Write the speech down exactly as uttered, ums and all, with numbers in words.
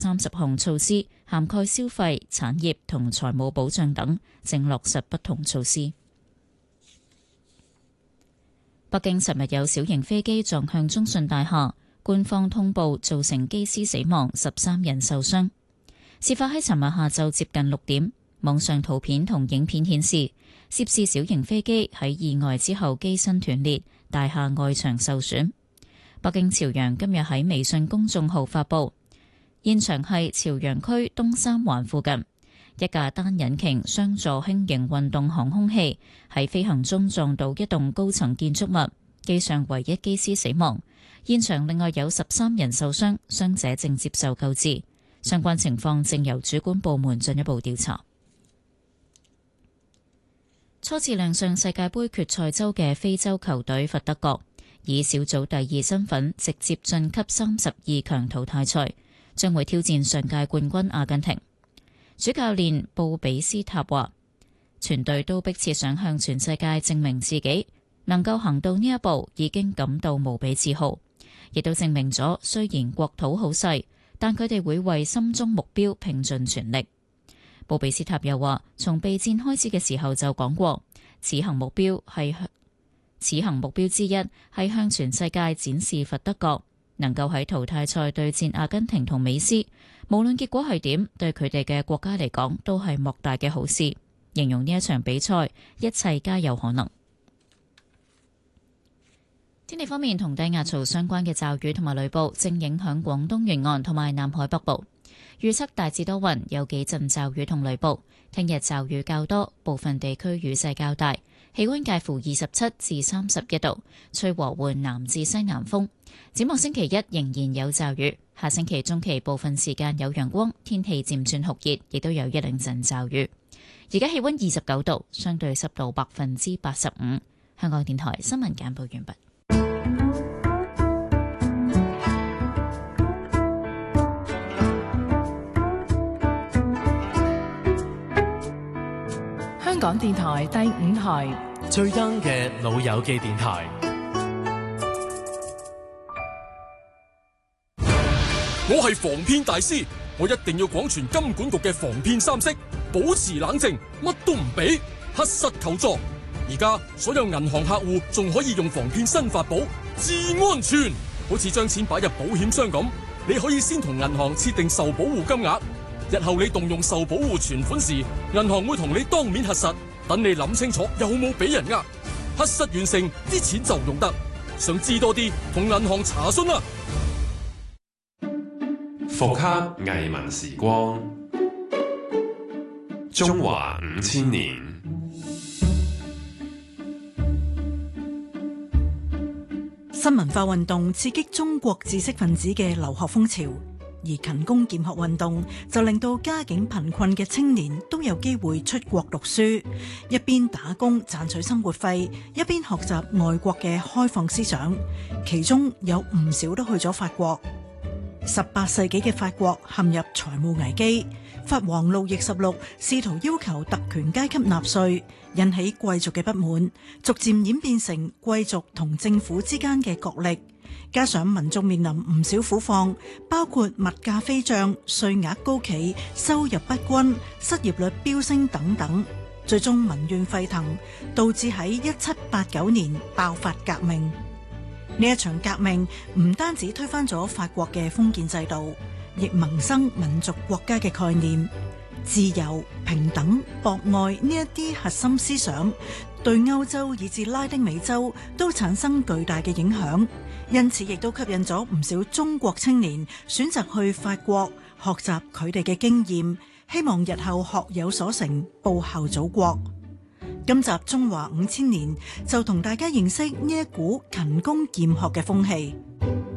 三十項措施，涵蓋消費、產業同財務保障等，正落實不同措施。北京尋日有小型飛機撞向中信大廈，官方通報造成機師死亡，十三人受傷。事發喺尋日下晝接近六點，網上圖片同影片顯示，涉事小型飛機喺意外之後機身斷裂，大廈外牆受損。北京朝陽今日喺微信公眾號發布，現場係朝陽區東三環附近，一架單引擎雙座輕型運動航空器喺飛行中撞到一棟高層建築物，機上唯一機師死亡。現場另外有十三人受傷，傷者正接受救治，相關情況正由主管部門進一步調查。初次亮相世界盃決賽周嘅非洲球隊佛得角，以小組第二身份直接晉級三十二強淘汰賽，將會挑戰上屆冠軍阿根廷。主教練布比斯塔話，全隊都迫切想向全世界證明自己，能夠行到呢一步已經感到無比自豪，亦都證明咗雖然國土好細，但佢哋會為心中目標拼盡全力。布比斯塔又話，從備戰開始嘅時候就講過，此行目標係此行目標之一係向全世界展示佛得角能夠喺淘汰賽對戰阿根廷同美斯，無論結果係點，對佢哋嘅國家嚟講都係莫大嘅好事。形容呢一場比賽，一切皆有可能。天氣方面，同低壓槽相關嘅驟雨同埋雷暴正影響廣東沿岸同埋南海北部。預測大致多雲，有幾陣驟雨同雷暴。聽日驟雨較多，部分地區雨勢較大，氣溫介乎二十七至三十一度，吹和緩南至西南風。展望星期一仍然有驟雨，下星期中期部分時間有陽光，天氣漸轉酷熱，亦都有一兩陣驟雨。而家氣溫二十九度，相對濕度百分之八十五。香港電台新聞簡報完畢。 香港電台第五台最 young 嘅老友記電台。 我係防騙大師，我一定要廣傳金管局嘅防騙三式，保持冷靜，乜都唔俾，核實求助。而家所有銀行客戶仲可以用防騙新法寶至安全，好似將錢擺入保險箱咁，你可以先同銀行設定受保護金額。日後你動用受保護存款時，銀行會同你當面核實，等你諗清楚有冇俾人呃。核實完成，啲錢就用得。想知多啲，同銀行查詢啦。 復刻藝文時光，中華五千年。 新文化運動刺激中國知識分子嘅留學風潮。而勤工儉學運動就令到家境貧困嘅青年都有機會出國讀書，一邊打工賺取生活費，一邊學習外國嘅開放思想，其中有唔少都去咗法國。十八世紀嘅法國陷入財務危機，法王路易十六試圖要求特權階級納稅，引起貴族嘅不滿，逐漸演變成貴族同政府之間嘅角力。加上民眾面臨唔少苦況，包括物價飛漲、稅額高企、收入不均、失業率飆升等等，最終民怨沸騰，導致喺一七八九年爆發革命。呢一場革命唔單止推翻咗法國嘅封建制度，亦萌生民族國家嘅概念，自由、平等、博愛呢一啲核心思想，對歐洲以至拉丁美洲都產生巨大嘅影響。因此亦都吸引咗唔少中國青年選擇去法國學習佢哋嘅經驗，希望日後學有所成，報效祖國。今集中華五千年就同大家認識呢一股勤工儉學嘅風氣。